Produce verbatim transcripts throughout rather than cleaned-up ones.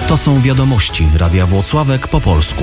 To są wiadomości Radia Włocławek po polsku.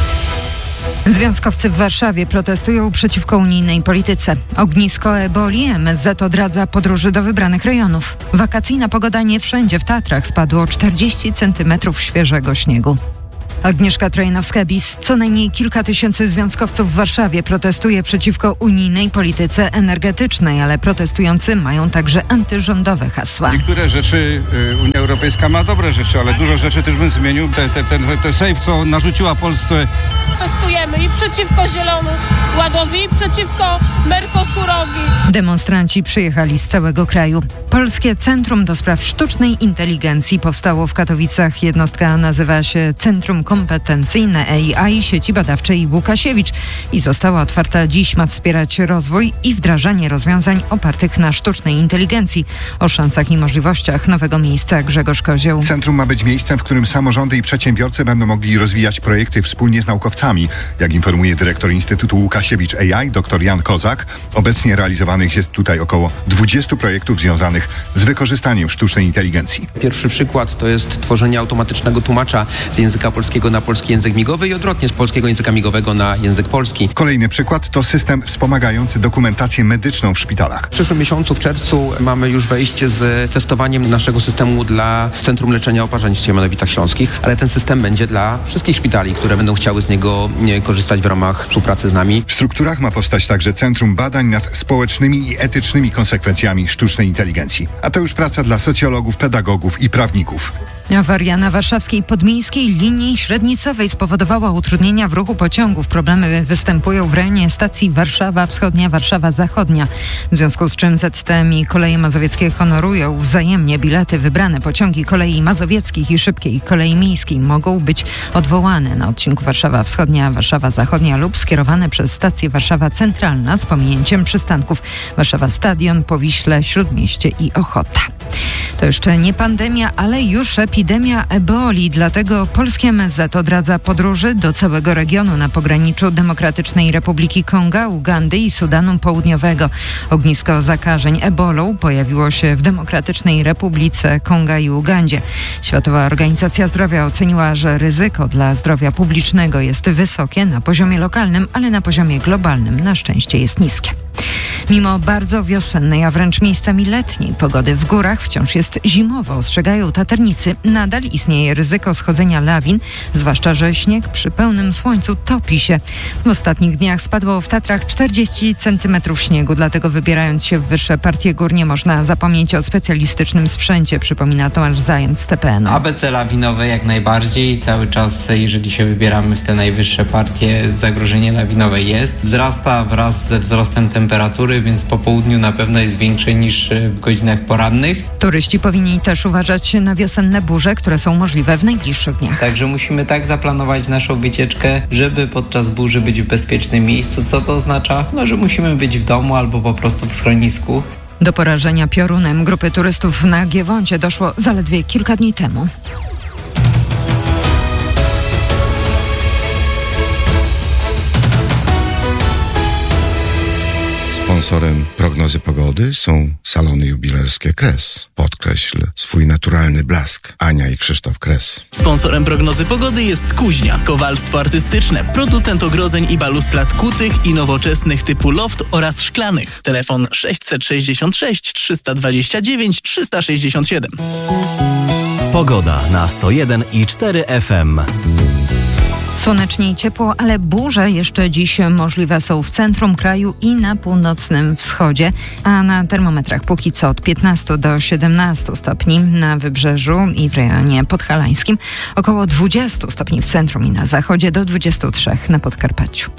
Związkowcy w Warszawie protestują przeciwko unijnej polityce. Ognisko eboli, M S Z odradza podróży do wybranych rejonów. Wakacyjna pogoda nie wszędzie. W Tatrach spadło czterdzieści centymetrów świeżego śniegu. Agnieszka Trojanowska-Bis. Co najmniej kilka tysięcy związkowców w Warszawie protestuje przeciwko unijnej polityce energetycznej, ale protestujący mają także antyrządowe hasła. Niektóre rzeczy y, Unia Europejska ma dobre rzeczy, ale dużo rzeczy też bym zmienił. Te, te, te, te safe, co narzuciła Polsce. Protestujemy i przeciwko Zielonemu Ładowi, i przeciwko Mercosurowi. Demonstranci przyjechali z całego kraju. Polskie Centrum do Spraw Sztucznej Inteligencji powstało w Katowicach. Jednostka nazywa się Centrum Kompetencyjne A I Sieci Badawczej Łukasiewicz i została otwarta dziś. Ma wspierać rozwój i wdrażanie rozwiązań opartych na sztucznej inteligencji. O szansach i możliwościach nowego miejsca Grzegorz Kozioł. Centrum ma być miejscem, w którym samorządy i przedsiębiorcy będą mogli rozwijać projekty wspólnie z naukowcami. Jak informuje dyrektor Instytutu Łukasiewicz A I, dr Jan Kozak, obecnie realizowanych jest tutaj około dwudziestu projektów związanych z wykorzystaniem sztucznej inteligencji. Pierwszy przykład to jest tworzenie automatycznego tłumacza z języka polskiego na polski język migowy i odwrotnie z polskiego języka migowego na język polski. Kolejny przykład to system wspomagający dokumentację medyczną w szpitalach. W przyszłym miesiącu, w czerwcu, mamy już wejście z testowaniem naszego systemu dla Centrum Leczenia Oparzeń w Siemianowicach Śląskich, ale ten system będzie dla wszystkich szpitali, które będą chciały z niego korzystać w ramach współpracy z nami. W strukturach ma powstać także Centrum Badań nad społecznymi i etycznymi konsekwencjami sztucznej inteligencji. A to już praca dla socjologów, pedagogów i prawników. Awaria na warszawskiej podmiejskiej linii średnicowej spowodowała utrudnienia w ruchu pociągów. Problemy występują w rejonie stacji Warszawa Wschodnia, Warszawa Zachodnia. W związku z czym Z T M i Koleje Mazowieckie honorują wzajemnie bilety. Wybrane pociągi kolei mazowieckich i szybkiej kolei miejskiej mogą być odwołane na odcinku Warszawa Wschodnia, Warszawa Zachodnia lub skierowane przez stację Warszawa Centralna z pominięciem przystanków Warszawa Stadion, Powiśle, Śródmieście i Ochota. To jeszcze nie pandemia, ale już epidemia eboli. Dlatego polskie M S Z odradza podróży do całego regionu na pograniczu Demokratycznej Republiki Konga, Ugandy i Sudanu Południowego. Ognisko zakażeń ebolą pojawiło się w Demokratycznej Republice Konga i Ugandzie. Światowa Organizacja Zdrowia oceniła, że ryzyko dla zdrowia publicznego jest wysokie na poziomie lokalnym, ale na poziomie globalnym na szczęście jest niskie. Mimo bardzo wiosennej, a wręcz miejscami letniej pogody w górach wciąż jest zimowo, ostrzegają taternicy. Nadal istnieje ryzyko schodzenia lawin, zwłaszcza że śnieg przy pełnym słońcu topi się. W ostatnich dniach spadło w Tatrach czterdzieści centymetrów śniegu, dlatego wybierając się w wyższe partie gór nie można zapomnieć o specjalistycznym sprzęcie, przypomina Tomasz Zając z T P N u. A B C lawinowe jak najbardziej. Cały czas, jeżeli się wybieramy w te najwyższe partie, zagrożenie lawinowe jest. Wzrasta wraz ze wzrostem temperatury, więc po południu na pewno jest większe niż w godzinach porannych. Turyści powinni też uważać na wiosenne burze, które są możliwe w najbliższych dniach. Także musimy tak zaplanować naszą wycieczkę, żeby podczas burzy być w bezpiecznym miejscu. Co to oznacza? No, że musimy być w domu albo po prostu w schronisku. Do porażenia piorunem grupy turystów na Giewoncie doszło zaledwie kilka dni temu. Sponsorem prognozy pogody są salony jubilerskie Kres. Podkreśl swój naturalny blask. Ania i Krzysztof Kres. Sponsorem prognozy pogody jest Kuźnia. Kowalstwo artystyczne. Producent ogrodzeń i balustrad kutych i nowoczesnych typu loft oraz szklanych. Telefon sześćset sześćdziesiąt sześć trzysta dwadzieścia dziewięć trzysta sześćdziesiąt siedem. Pogoda na sto jeden i cztery F M. Słonecznie i ciepło, ale burze jeszcze dziś możliwe są w centrum kraju i na północnym wschodzie, a na termometrach póki co od piętnastu do siedemnastu stopni na wybrzeżu i w rejonie podhalańskim, około dwudziestu stopni w centrum i na zachodzie, do dwudziestu trzech na Podkarpaciu.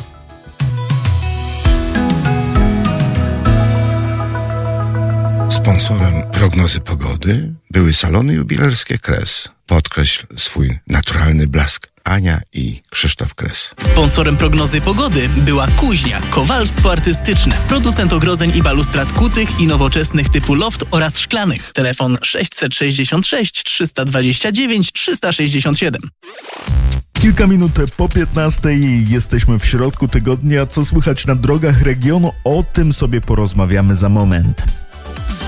Sponsorem prognozy pogody były salony jubilerskie Kres. Podkreśl swój naturalny blask. Ania i Krzysztof Kres. Sponsorem prognozy pogody była Kuźnia. Kowalstwo artystyczne. Producent ogrodzeń i balustrad kutych i nowoczesnych typu loft oraz szklanych. Telefon sześćset sześćdziesiąt sześć trzysta dwadzieścia dziewięć trzysta sześćdziesiąt siedem. Kilka minut po piętnastej jesteśmy w środku tygodnia. Co słychać na drogach regionu? O tym sobie porozmawiamy za moment.